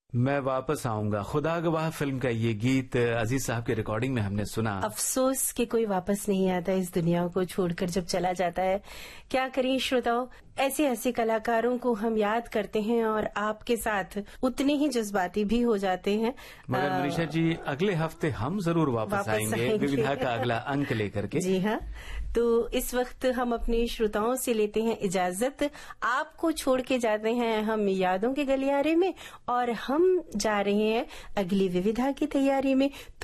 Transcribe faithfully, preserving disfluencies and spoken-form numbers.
मैं वापस आऊंगा, खुदा गवाह फिल्म का ये गीत अजीज साहब की रिकॉर्डिंग में हमने सुना। अफसोस कि कोई वापस नहीं आता इस दुनिया को छोड़कर जब चला जाता है। क्या करें श्रोताओं, ऐसे ऐसे कलाकारों को हम याद करते हैं और आपके साथ उतने ही जज्बाती भी हो जाते हैं। मगर मनीषा जी, अगले हफ्ते हम जरूर वापस, वापस आएंगे, आएंगे। विविधा का अगला अंक लेकर के। जी हाँ, तो इस वक्त हम अपने श्रोताओं से लेते हैं इजाजत। आपको छोड़ के जाते हैं हम यादों के गलियारे में और हम जा रहे हैं अगली विविधा की तैयारी में।